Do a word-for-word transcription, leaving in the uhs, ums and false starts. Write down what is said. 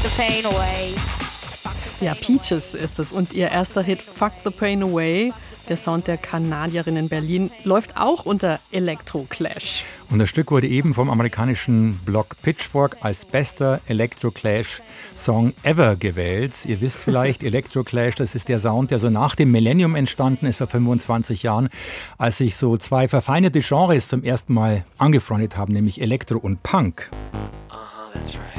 the pain away. Ja, Peaches ist es und ihr erster Hit Fuck the Pain Away, der Sound der Kanadierin in Berlin, läuft auch unter Electroclash. Und das Stück wurde eben vom amerikanischen Blog Pitchfork als bester Electroclash-Song ever gewählt. Ihr wisst vielleicht, Electroclash, das ist der Sound, der so nach dem Millennium entstanden ist, vor fünfundzwanzig Jahren, als sich so zwei verfeindete Genres zum ersten Mal angefreundet haben, nämlich Elektro und Punk. Uh-huh, that's right.